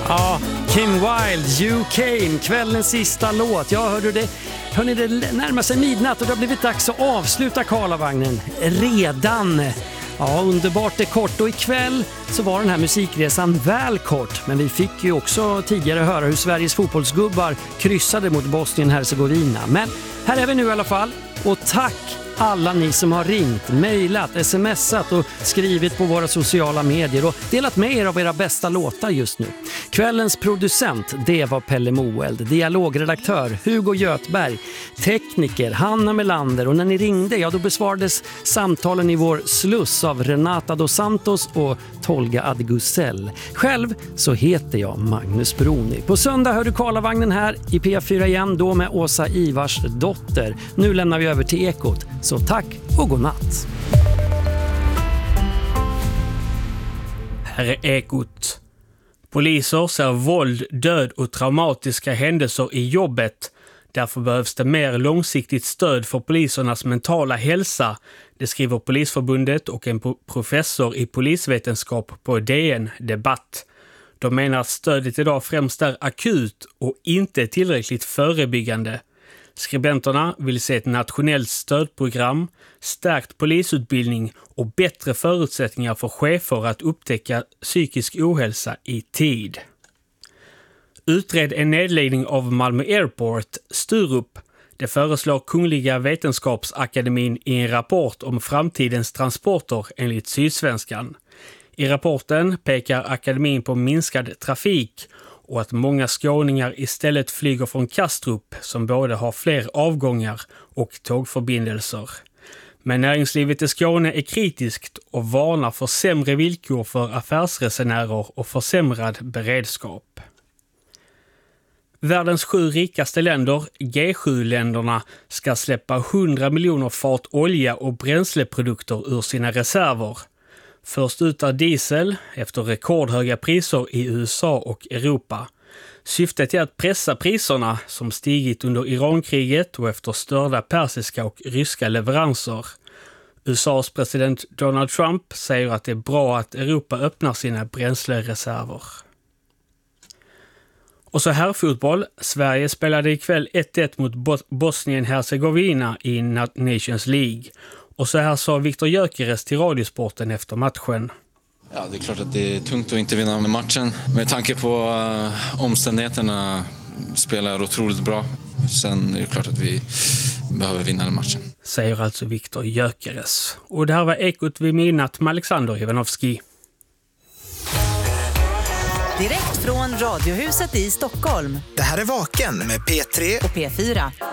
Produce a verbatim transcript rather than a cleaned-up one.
Ja, Kim Wilde, You Came, kvällens sista låt. Jag hörde det, hörni, det närmar sig midnatt och det har blivit dags att avsluta Karlavagnen. Redan. Ja, underbart det kort, och ikväll så var den här musikresan väl kort, men vi fick ju också tidigare höra hur Sveriges fotbollsgubbar kryssade mot Bosnien-Hercegovina. Men här är vi nu i alla fall, och tack alla ni som har ringt, mejlat, smsat och skrivit på våra sociala medier och delat med er av era bästa låtar just nu. Kvällens producent, det var Pelle Moeld, dialogredaktör Hugo Götberg, tekniker Hanna Melander, och när ni ringde, ja då besvarades samtalen i vår sluss av Renata dos Santos och Tolga Adgusell. Själv så heter jag Magnus Broni. På söndag hör du Karlavagnen här i P fyra igen, då med Åsa Ivars dotter. Nu lämnar vi över till Ekot. Så tack och god natt. Här är Ekot. Poliser ser våld, död och traumatiska händelser i jobbet. Därför behövs det mer långsiktigt stöd för polisernas mentala hälsa. Det skriver Polisförbundet och en professor i polisvetenskap på D N Debatt. De menar att stödet idag främst är akut och inte tillräckligt förebyggande. Skribenterna vill se ett nationellt stödprogram, stärkt polisutbildning och bättre förutsättningar för chefer att upptäcka psykisk ohälsa i tid. Utred en nedläggning av Malmö Airport, Sturup. Det föreslår Kungliga Vetenskapsakademin i en rapport om framtidens transporter enligt Sydsvenskan. I rapporten pekar akademin på minskad trafik och att många skåningar istället flyger från Kastrup, som både har fler avgångar och tågförbindelser. Men näringslivet i Skåne är kritiskt och varnar för sämre villkor för affärsresenärer och försämrad beredskap. Världens sju rikaste länder, G sju-länderna, ska släppa hundra miljoner fat olja och bränsleprodukter ur sina reserver. Först ut är diesel efter rekordhöga priser i U S A och Europa. Syftet är att pressa priserna som stigit under Irankriget och efter störda persiska och ryska leveranser. U S A:s president Donald Trump säger att det är bra att Europa öppnar sina bränslereserver. Och så här fotboll. Sverige spelade ikväll ett ett mot Bosnien-Hercegovina i Nations League. Och så här sa Viktor Gyökeres till Radiosporten efter matchen. Ja, det är klart att det är tungt att inte vinna med matchen. Med tanke på uh, omständigheterna spelar otroligt bra. Sen är det klart att vi behöver vinna den matchen. Säger alltså Viktor Gyökeres. Och det här var Ekot vid midnatt med Alexander Ivanovski. Direkt från Radiohuset i Stockholm. Det här är Vaken med P tre och P fyra.